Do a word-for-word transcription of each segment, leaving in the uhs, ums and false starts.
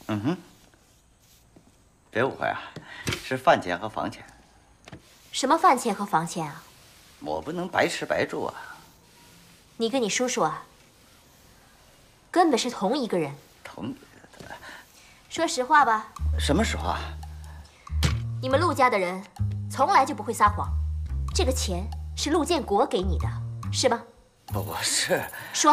嗯哼，别误会啊，是饭钱和房钱。 什么饭钱和房钱啊？ 我不能白吃白住啊。 你跟你叔叔啊，根本是同一个人。 同， 说实话吧。 什么实话？ 你们陆家的人从来就不会撒谎。这个钱是陆建国给你的，是吗？ 不，我是说。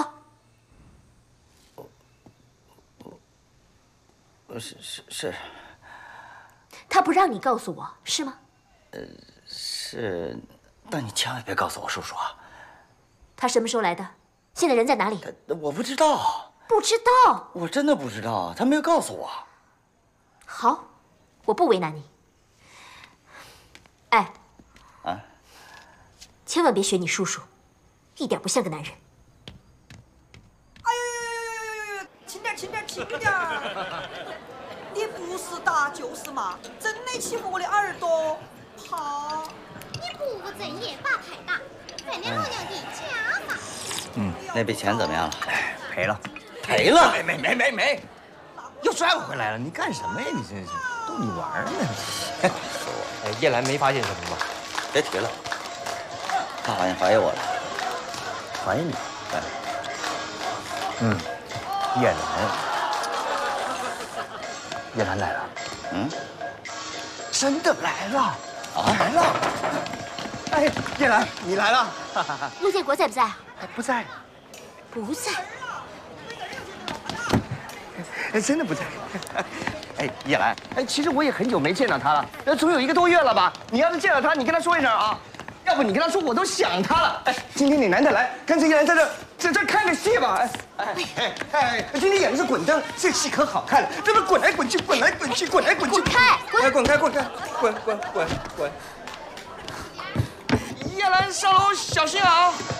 我是是是。 他不让你告诉我，是吗？ 呃，是，但你千万别告诉我叔叔啊。 他什么时候来的？现在人在哪里？ 我不知道。 不知道？ 我真的不知道，他没有告诉我。 好，我不为难你。哎， 啊， 千万别学你叔叔，一点不像个男人。 哎呦呦呦呦呦呦！轻点，轻点，轻点！你不是打就是骂，真的欺负我的耳朵，怕？ 你不务正业把牌打，犯了老娘的家法。 嗯，那笔钱怎么样了？ 哎，赔了， 赔了？ 没没没没没，又赚回来了！你干什么呀？你这是逗你玩呢？ 哎，叶兰没发现什么吧？ 别提了，他好像怀疑我了。 怀疑你？ 对。 嗯，叶兰，叶兰来了。 嗯， 真的来了， 啊， 来了！哎，叶兰，你来了。 陆建国在不在啊？ 不在。 不在。 哎，真的不在。哎，叶兰，哎，其实我也很久没见到他了，呃，总有一个多月了吧？你要是见到他，你跟他说一声啊，要不你跟他说我都想他了。哎，今天你难得来，干脆叶兰在这在这看个戏吧。哎哎哎哎，今天演的是滚灯，这戏可好看了，这不滚来滚去，滚来滚去，滚来滚去。 滚开！ 滚滚开，滚开，滚滚滚滚。叶兰上楼小心啊！